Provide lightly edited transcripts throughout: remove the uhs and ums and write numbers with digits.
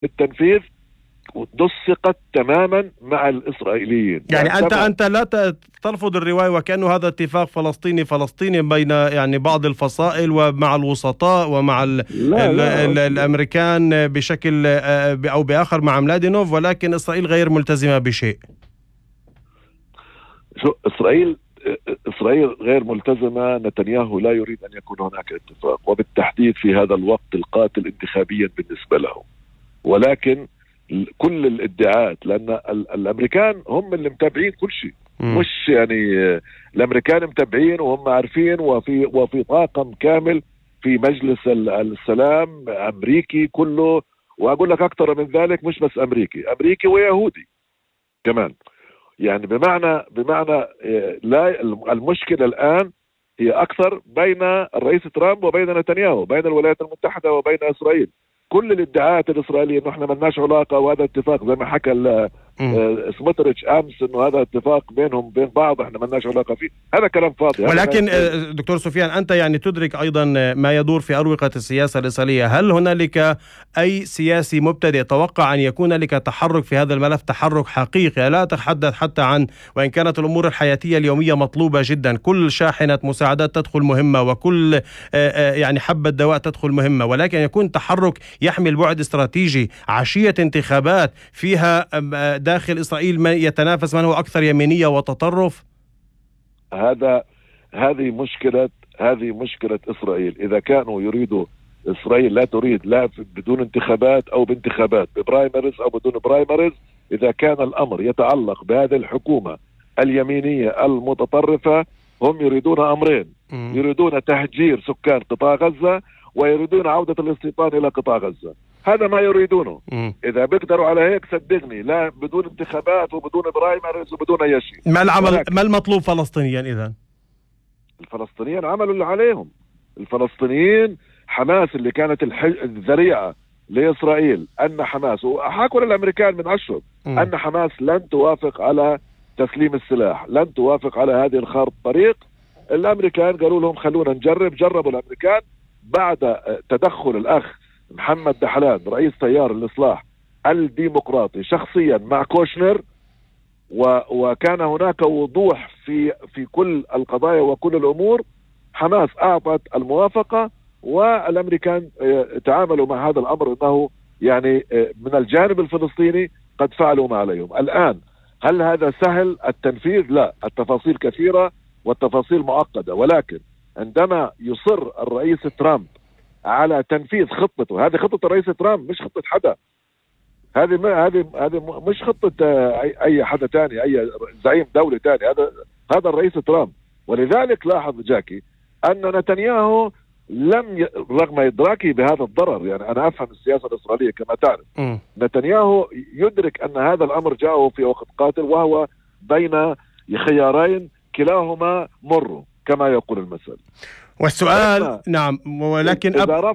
بالتنفيذ ودسقت تماما مع الإسرائيليين. يعني أنت لا ترفض الرواية وكأنه هذا اتفاق فلسطيني بين يعني بعض الفصائل ومع الوسطاء ومع الأمريكان بشكل أو بآخر مع ملادينوف، ولكن إسرائيل غير ملتزمة بشيء. شو إسرائيل غير ملتزمة. نتنياهو لا يريد أن يكون هناك اتفاق، وبالتحديد في هذا الوقت القاتل انتخابيا بالنسبة له. ولكن كل الادعاءات، لأن الأمريكان هم اللي متابعين كل شيء، مش يعني الأمريكان متابعين وهم عارفين، وفي طاقم كامل في مجلس السلام أمريكي كله. وأقول لك أكثر من ذلك، مش بس أمريكي ويهودي كمان. يعني بمعنى لا، المشكلة الآن هي أكثر بين الرئيس ترامب وبين نتنياهو، بين الولايات المتحدة وبين إسرائيل. كل الادعاءات الإسرائيلية إنه إحنا ملناش علاقة، وهذا اتفاق زي ما حكى سموتريتش أمس إنه هذا اتفاق بينهم بين بعض، إحنا ملناش علاقة فيه. هذا كلام فاضي. ولكن دكتور سفيان، أنت يعني تدرك أيضا ما يدور في أروقة السياسة الإسرائيلية. هل هنالك أي سياسي مبتدئ توقع أن يكون لك تحرك في هذا الملف، تحرك حقيقي؟ لا أتحدث حتى عن وإن كانت الأمور الحياتية اليومية مطلوبة جدا، كل شاحنة مساعدات تدخل مهمة، وكل يعني حبة دواء تدخل مهمة، ولكن يكون تحرك يحمل بعد استراتيجي عشية انتخابات فيها داخل إسرائيل من يتنافس من هو أكثر يمينية وتطرف. هذه مشكلة إسرائيل. إذا كانوا يريدوا، إسرائيل لا تريد لا بدون انتخابات أو بانتخابات، ببرايمرز أو بدون برايمرز. إذا كان الأمر يتعلق بهذه الحكومة اليمينية المتطرفة، هم يريدون أمرين: يريدون تهجير سكان قطاع غزة، ويريدون عودة الاستيطان إلى قطاع غزة. هذا ما يريدونه. إذا بيقدروا على هيك صدقني، لا بدون انتخابات وبدون برايمرز وبدون أي شيء. ما المطلوب فلسطينيا إذن؟ الفلسطينيين عملوا اللي عليهم. الفلسطينيين حماس اللي كانت الذريعة لإسرائيل، أن حماس، وحكوا للأمريكان من أشهر أن حماس لن توافق على تسليم السلاح، لن توافق على هذه الخارطة طريق. الأمريكان قالوا لهم خلونا نجرب. جربوا الأمريكان بعد تدخل الأخ محمد دحلان رئيس تيار الإصلاح الديمقراطي شخصيا مع كوشنر، وكان هناك وضوح في كل القضايا وكل الأمور. حماس أعطت الموافقة، والأمريكان تعاملوا مع هذا الأمر أنه يعني من الجانب الفلسطيني قد فعلوا ما عليهم. الآن هل هذا سهل التنفيذ؟ لا، التفاصيل كثيرة والتفاصيل معقدة. ولكن عندما يصر الرئيس ترامب على تنفيذ خطته، هذه خطة الرئيس ترامب مش خطة حدا، هذه مش خطة أي حدا تاني، أي زعيم دولة تاني، هذا الرئيس ترامب. ولذلك لاحظ جاكي أن نتنياهو رغم إدراكي بهذا الضرر، يعني أنا أفهم السياسة الإسرائيلية كما تعرف، نتنياهو يدرك أن هذا الأمر جاءه في وقت قاتل، وهو بين خيارين كلاهما مر كما يقول المثل. والسؤال نعم، ولكن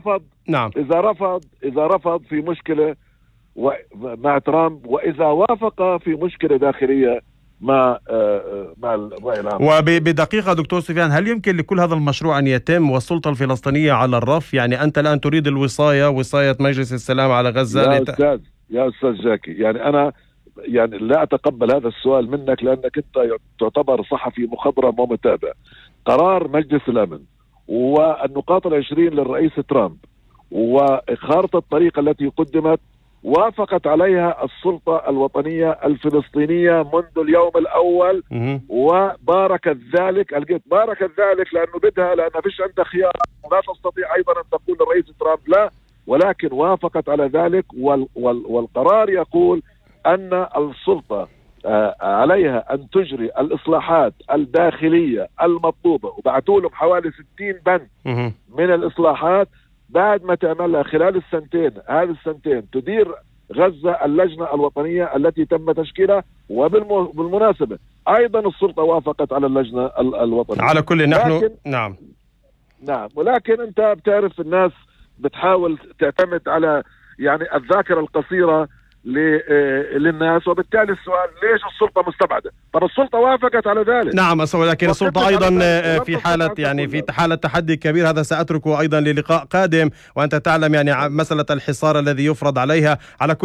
إذا رفض في مشكلة مع ترامب، وإذا وافق في مشكلة داخلية مع الرأي العام. وبدقيقة دكتور سفيان، هل يمكن لكل هذا المشروع أن يتم والسلطة الفلسطينية على الرف؟ يعني أنت الآن تريد وصاية مجلس السلام على غزة. يا أستاذ جاكي، يعني أنا يعني لا أتقبل هذا السؤال منك، لأنك أنت تعتبر صحفي مخضرم ومتابع. قرار مجلس الأمن والنقاط 20 للرئيس ترامب وخارطة الطريق التي قدمت وافقت عليها السلطة الوطنية الفلسطينية منذ اليوم الأول، وباركت ذلك. باركت ذلك لأنه بدها، لأن فيش عندها خيار، ولا تستطيع أيضا أن تقول للرئيس ترامب لا، ولكن وافقت على ذلك. والقرار يقول أن السلطة عليها أن تجري الإصلاحات الداخلية المطلوبة، وبعتوا لهم حوالي 60 بند من الإصلاحات بعد ما تعملها خلال هذه السنتين تدير غزة اللجنة الوطنية التي تم تشكيلها. وبالمناسبة أيضا السلطة وافقت على اللجنة الوطنية. على كل نحن نعم، ولكن أنت بتعرف الناس بتحاول تعتمد على يعني الذاكرة القصيرة للناس. وبالتالي السؤال ليش السلطة مستبعدة؟ طب السلطة وافقت على ذلك. نعم، ولكن السلطة أيضا في حالة في حالة تحدي كبير. هذا سأتركه أيضا للقاء قادم، وأنت تعلم مسألة الحصار الذي يفرض عليها. على